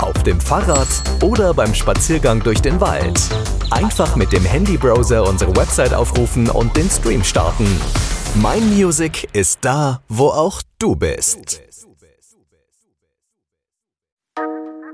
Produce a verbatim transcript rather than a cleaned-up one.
auf dem Fahrrad oder beim Spaziergang durch den Wald. Einfach mit dem Handybrowser unsere Website aufrufen und den Stream starten. Mein Music ist da, wo auch du bist.